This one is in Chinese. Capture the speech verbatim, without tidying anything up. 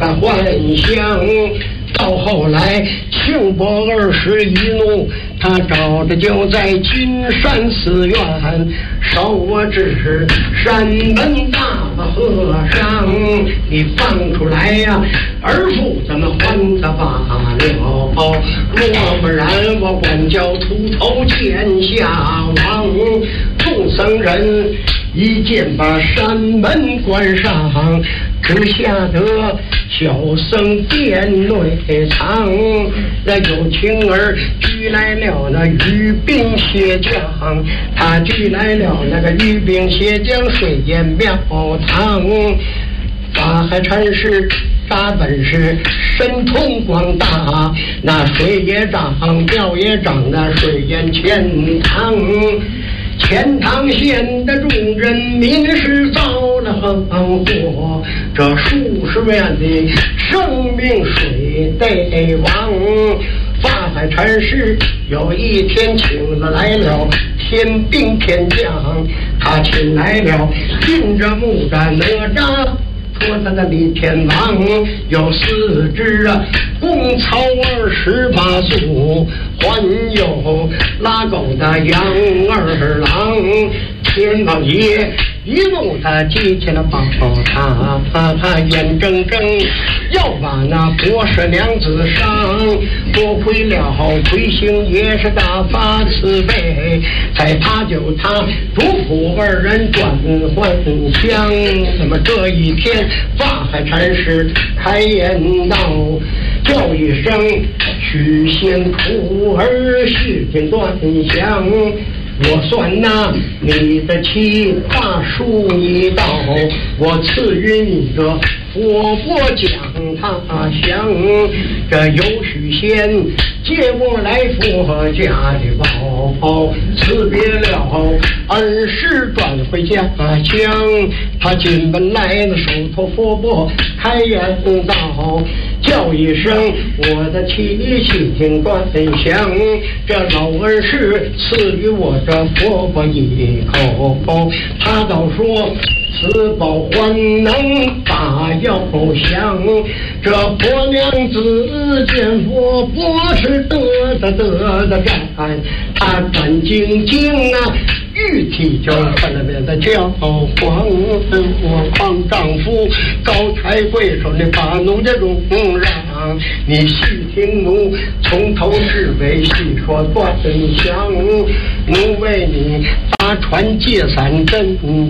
敢幻想。到后来，庆伯二十一怒，他找的就在金山寺院，手我指山门大和尚，你放出来呀、啊，儿妇咱们还他罢了。若不然，我管教秃头见下王。众僧人一见把山门关上，只吓得小僧殿内藏。那有情儿拘来了那鱼兵鞋匠，他拘来了那个鱼兵鞋匠水淹庙堂。法海禅师他本是神通广大，那水也涨，庙也涨，那水淹钱塘。钱塘县的众人民是遭了横祸，这数十万的生命水得亡。法海禅师有一天请了来了天兵天将，他请来了印着木的哪吒，说他的李天王，有四只啊公曹二十八宿，还有拉狗的杨二郎。天王爷一怒他记起了宝塔，他他眼睁睁要把那博士娘子伤。多亏了魁星也是大发慈悲，才怕就他主仆二人转换香。那么这一天法海禅师开言道，叫一声许仙徒儿事情断香。我算呐，你的妻大树一道，我赐予你这佛佛讲他香。这有许仙接过来佛家的宝宝，辞别了恩师转回家乡。他进门来了，手托佛钵开言道，叫一声我的妻心情断香。这老恩师赐予我这佛钵一口，他倒说此宝还能把药香。这婆娘子见佛钵是得得得的赞，他转晶晶啊玉体就分了别的叫皇。我况丈夫高抬贵手，你把奴的容让，你细听奴从头至尾细说断香。奴为你发传借伞针